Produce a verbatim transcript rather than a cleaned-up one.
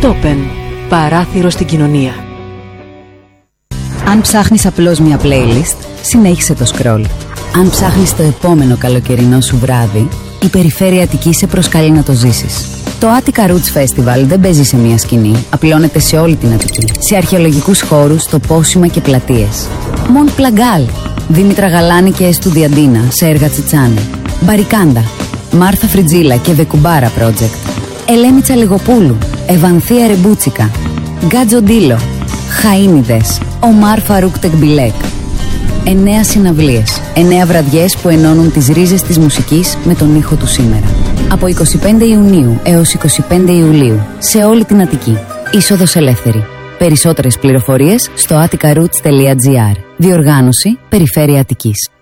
Ατόπεν. Παράθυρο στην κοινωνία. Αν ψάχνεις απλώς μια playlist, συνέχισε το scroll. Αν ψάχνεις το επόμενο καλοκαιρινό σου βράδυ, η Περιφέρεια Αττικής σε προσκαλεί να το ζήσεις. Το Attica Roots Festival δεν παίζει σε μια σκηνή, απλώνεται σε όλη την Αττική. Σε αρχαιολογικούς χώρους, τοπόσιμα και πλατείες. Μοντ Πλαγκάλ, Δήμητρα Γαλάνη και Εστουδιαντίνα σε έργα Τσιτσάνη. Μπαρικάντα, Μάρθα Φριτζίλα και Βεκουμπάρα Project. Ελένη Τσαλιγοπούλου, Ευανθία Ρεμπούτσικα. Γκάτζο Ντίλο, Χαΐνιδες, Ομάρ Φαρούκ Τεκμπιλέκ. Εννέα συναυλίες, εννέα βραδιές που ενώνουν τις ρίζες της μουσικής με τον ήχο του σήμερα. Από εικοστή πέμπτη Ιουνίου έως εικοστή πέμπτη Ιουλίου, σε όλη την Αττική. Είσοδος ελεύθερη. Περισσότερες πληροφορίες στο attica roots τελεία gr. Διοργάνωση Περιφέρεια Αττικής.